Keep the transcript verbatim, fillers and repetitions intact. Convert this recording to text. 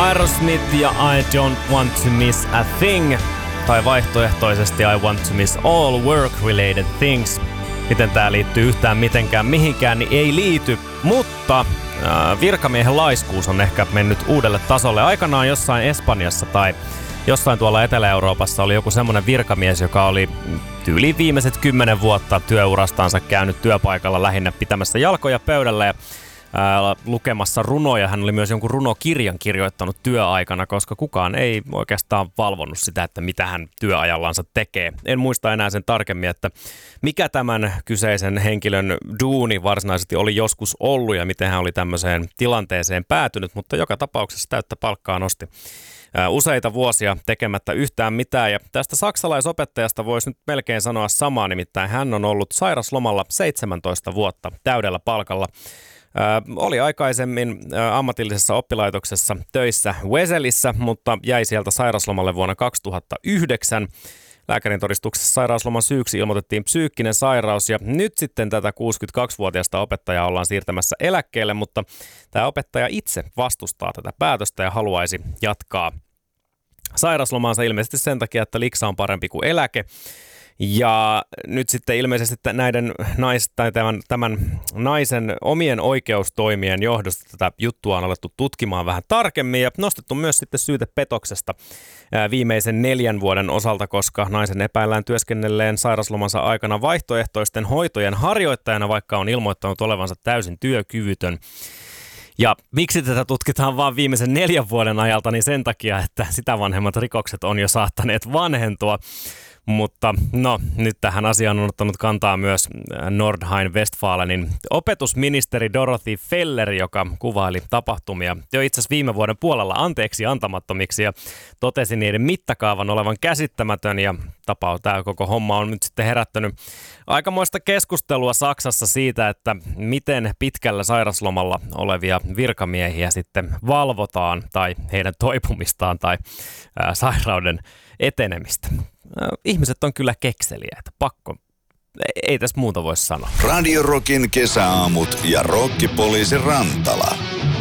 Aerosmith ja I don't want to miss a thing. Tai vaihtoehtoisesti I want to miss all work-related things. Miten tää liittyy yhtään mitenkään mihinkään, niin ei liity. Mutta äh, virkamiehen laiskuus on ehkä mennyt uudelle tasolle. Aikanaan jossain Espanjassa tai jossain tuolla Etelä-Euroopassa oli joku semmoinen virkamies, joka oli tyyli viimeiset kymmenen vuotta työurastansa käynyt työpaikalla lähinnä pitämässä jalkoja pöydällä ja ää, lukemassa runoja. Hän oli myös jonkun runokirjan kirjoittanut työaikana, koska kukaan ei oikeastaan valvonnut sitä, että mitä hän työajallansa tekee. En muista enää sen tarkemmin, että mikä tämän kyseisen henkilön duuni varsinaisesti oli joskus ollut ja miten hän oli tämmöiseen tilanteeseen päätynyt, mutta joka tapauksessa täyttä palkkaa nosti useita vuosia tekemättä yhtään mitään. Ja tästä saksalaisopettajasta voisi nyt melkein sanoa samaa, nimittäin hän on ollut sairaslomalla seitsemäntoista vuotta täydellä palkalla. Ää, oli aikaisemmin ää, ammatillisessa oppilaitoksessa töissä Weselissä, mutta jäi sieltä sairaslomalle vuonna kaksituhattayhdeksän. Lääkärin todistuksessa sairausloman syyksi ilmoitettiin psyykkinen sairaus ja nyt sitten tätä kuusikymmentäkaksivuotiaista opettajaa ollaan siirtämässä eläkkeelle, mutta tämä opettaja itse vastustaa tätä päätöstä ja haluaisi jatkaa sairauslomaansa ilmeisesti sen takia, että liksa on parempi kuin eläke. Ja nyt sitten ilmeisesti näiden nais, tai tämän, tämän naisen omien oikeustoimien johdosta tätä juttua on alettu tutkimaan vähän tarkemmin ja nostettu myös sitten syyte petoksesta viimeisen neljän vuoden osalta, koska naisen epäillään työskennelleen sairaslomansa aikana vaihtoehtoisten hoitojen harjoittajana, vaikka on ilmoittanut olevansa täysin työkyvytön. Ja miksi tätä tutkitaan vain viimeisen neljän vuoden ajalta, niin sen takia, että sitä vanhemmat rikokset on jo saattaneet vanhentua. Mutta no, nyt tähän asiaan on ottanut kantaa myös Nordrhein-Westfalenin opetusministeri Dorothy Feller, joka kuvaili tapahtumia jo itse asiassa viime vuoden puolella anteeksi antamattomiksi ja totesi niiden mittakaavan olevan käsittämätön ja tapaus, tämä koko homma on nyt sitten herättänyt aikamoista keskustelua Saksassa siitä, että miten pitkällä sairaslomalla olevia virkamiehiä sitten valvotaan tai heidän toipumistaan tai ää, sairauden etenemistä. Ihmiset on kyllä kekseliäitä. Pakko. Ei tässä muuta voi sanoa. Radio Rockin kesäaamut ja Rokkipoliisi Rantala.